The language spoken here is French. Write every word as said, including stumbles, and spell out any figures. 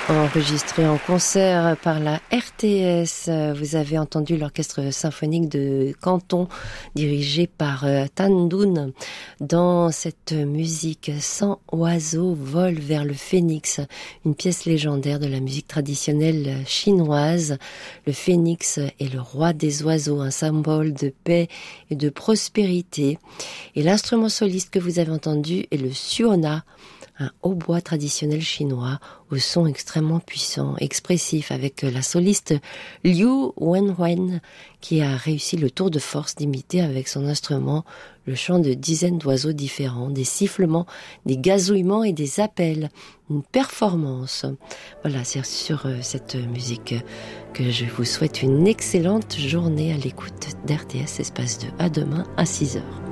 Enregistré en concert par la R T S, vous avez entendu l'orchestre symphonique de Canton dirigé par Tan Dun dans cette musique cent oiseaux volent vers le phénix, une pièce légendaire de la musique traditionnelle chinoise. Le phénix est le roi des oiseaux, un symbole de paix et de prospérité. Et l'instrument soliste que vous avez entendu est le suona, un hautbois traditionnel chinois au son extrêmement puissant, expressif, avec la soliste Liu Wenwen qui a réussi le tour de force d'imiter avec son instrument le chant de dizaines d'oiseaux différents, des sifflements, des gazouillements et des appels, une performance. Voilà, c'est sur cette musique que je vous souhaite une excellente journée à l'écoute d'R T S Espace deux. À demain à six heures.